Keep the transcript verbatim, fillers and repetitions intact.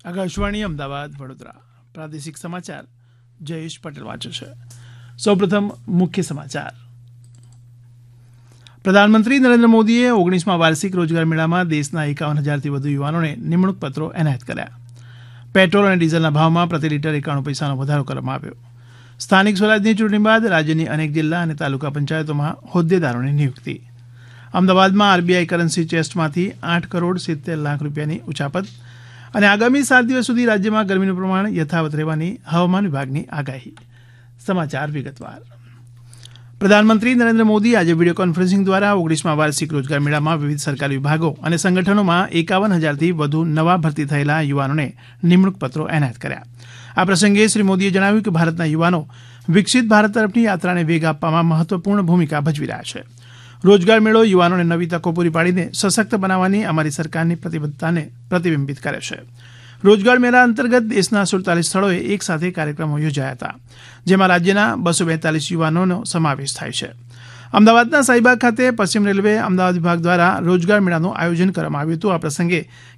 આકાશવાણી અમદાવાદ વડોદરા પ્રાદેશિક સમાચાર જયેશ પટેલ વાંચે છે. સૌપ્રથમ મુખ્ય સમાચાર. પ્રધાનમંત્રી નરેન્દ્ર મોદીએ ઓગણીસમા વાર્ષિક રોજગાર મેળામાં દેશના એકાવન હજારથી વધુ યુવાનોને નિમણૂક પત્રો એનાયત કર્યા. પેટ્રોલ અને ડીઝલના ભાવમાં પ્રતિ લીટર એકાણું પૈસાનો વધારો કરવામાં આવ્યો. સ્થાનિક સ્વરાજની ચૂંટણી બાદ રાજ્યની અનેક જિલ્લા અને તાલુકા પંચાયતોમાં હોદ્દેદારોની નિયુક્તિ. અમદાવાદમાં આરબીઆઈ કરન્સી ચેસ્ટમાંથી આઠ કરોડ સિત્તેર લાખ રૂપિયાની ઉચાપત અને આગામી સાત દિવસ સુધી રાજ્યમાં ગરમીનું પ્રમાણ યથાવત રહેવાની હવામાન વિભાગની આગાહી. સમાચાર વિગતવાર. પ્રધાનમંત્રી નરેન્દ્ર મોદી આજે વિડીયો કોન્ફરન્સિંગ દ્વારા ઓગણીસમા વાર્ષિક રોજગાર મેળામાં વિવિધ સરકારી વિભાગો અને સંગઠનોમાં એકાવન હજારથી વધુ નવા ભરતી થયેલા યુવાનોને નિમણૂક પત્રો એનાયત કર્યા. આ પ્રસંગે શ્રી મોદીએ જણાવ્યું કે ભારતના યુવાનો વિકસિત ભારત તરફની યાત્રાને વેગ આપવામાં મહત્વપૂર્ણ ભૂમિકા ભજવી રહ્યા છે. રોજગાર મેળો યુવાનોને નવી તકો પૂરી પાડીને સશક્ત બનાવવાની અમારી સરકારની પ્રતિબદ્ધતાને પ્રતિબિંબિત કરે છે. રોજગાર મેળા અંતર્ગત દેશના સુડતાલીસ સ્થળોએ એક સાથે કાર્યક્રમો યોજાયા હતા, જેમાં રાજ્યના બસો બેતાલીસ યુવાનોનો સમાવેશ થાય છે. અમદાવાદના સાઈબાગ ખાતે પશ્ચિમ રેલવે અમદાવાદ વિભાગ દ્વારા રોજગાર મેળાનું આયોજન કરવામાં આવ્યું હતું. આ પ્રસંગે